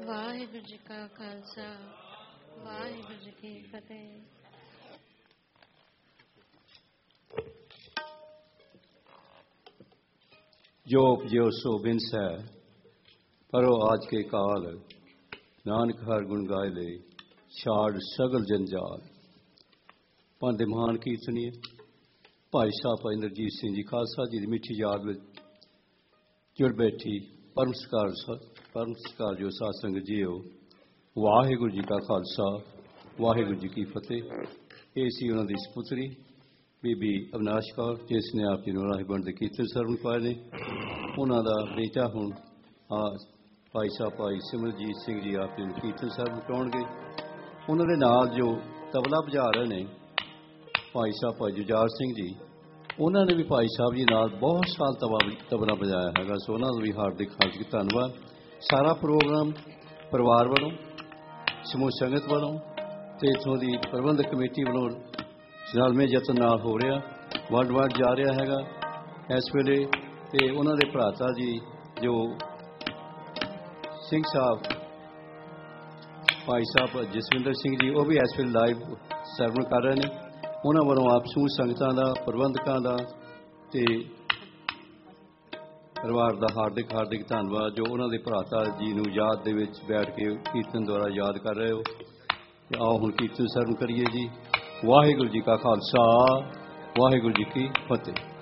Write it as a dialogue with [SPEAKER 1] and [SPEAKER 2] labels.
[SPEAKER 1] ਵਾਹਿਗੁਰੂ ਜੀ ਕਾ ਖਾਲਸਾ ਵਾਹਿਗੁਰੂ ਜੀ ਕੀ ਫਤਿਹ।
[SPEAKER 2] जो उपजो सो बिन है परो आज के काल, नानक हर गुण गाय ले छाड़ सगल जंजाल। पांडे महान कीर्तनीय भाई साहब इंद्रजीत सिंह जी खालसा जी की मिठी याद में जुड़ बैठी परम सत्कार जो साध संगत जी हो। वाहिगुरू जी का खालसा वाहिगुरू जी की फतेह। ये सी उन्होंने दी सपुत्री बीबी अविनाश कौर जिसने आप जी राही बंद कीर्तन सरवण पाए ने। उन्होंने बेटा हूँ भाई साहब भाई सिमरजीत सिंह जी आप जी कीर्तन सरवण कराउणगे। उन्होंने नाल जो तबला बजा रहे ने भाई साहब भाई जुझार सिंह जी, उन्होंने भी भाई साहब जी नाल बहुत साल तबला बजाया है। सो उन्होंने भी हार्दिक हार्दिक धन्यवाद। सारा प्रोग्राम परिवार वालों समूह संगत वालों तो इतों की प्रबंधक कमेटी वालों रलमे यतन नाल हो रहा वंड वंड जा रहा है इस वेले। तो उन्होंने भराता जी जो सिंह साहब भाई साहब जसविंदर सिंह जी वो भी इस वेले लाइव सरवण कर रहे हैं। उन्होंने वालों आप समूह संगतां दा प्रबंधकों का ते परिवार का हार्दिक हार्दिक धन्यवाद जो उन्होंने भराता जी नूं याद दे विच बैठ के कीर्तन द्वारा याद कर रहे हो। आओ हुण कीर्तन सरवण करिए जी। वाहिगुरू जी का खालसा वाहिगुरू जी की फतेह।